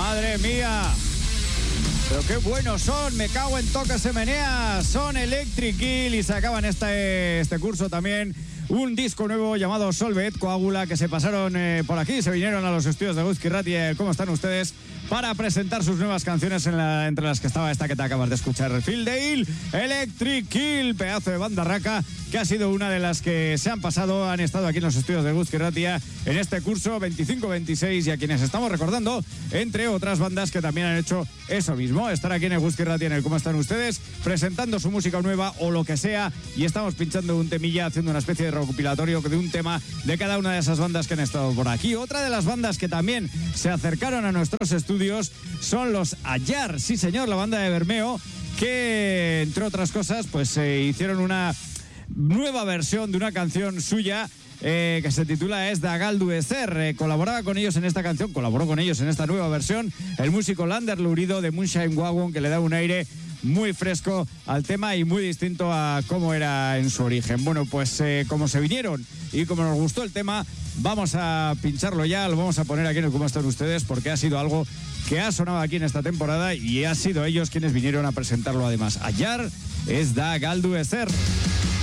¡Madre mía! Pero qué buenos son, me cago en toque se menea. Son Electric Eel y sacaban este curso también un disco nuevo llamado Solvet, Coágula, que se pasaron por aquí, se vinieron a los estudios de Guzki Ratia. ¿Cómo están ustedes? Para presentar sus nuevas canciones, entre las que estaba esta que te acabas de escuchar, Feel the Eel, Electric Eel, pedazo de banda raca, que ha sido una de las que se han pasado, han estado aquí en los estudios de Guzki Ratia en este curso 25-26, y a quienes estamos recordando, entre otras bandas que también han hecho eso mismo, estar aquí en el Guzki Ratia, en el ¿Cómo están ustedes?, presentando su música nueva o lo que sea, y estamos pinchando un temilla, haciendo una especie de recopilatorio de un tema de cada una de esas bandas que han estado por aquí. Otra de las bandas que también se acercaron a nuestros estudios son los Ayar, sí señor, la banda de Bermeo, que entre otras cosas pues hicieron una nueva versión de una canción suya que se titula Es da Galdu Ezer. Colaboró con ellos en esta nueva versión el músico Lander Lurido de Moonshine Wagon, que le da un aire muy fresco al tema y muy distinto a cómo era en su origen. Bueno, pues como se vinieron y como nos gustó el tema, vamos a pincharlo ya, lo vamos a poner aquí en el ¿Cómo están ustedes?, porque ha sido algo que ha sonado aquí en esta temporada y ha sido ellos quienes vinieron a presentarlo además. Ayar, Ez da Galdu Ezer.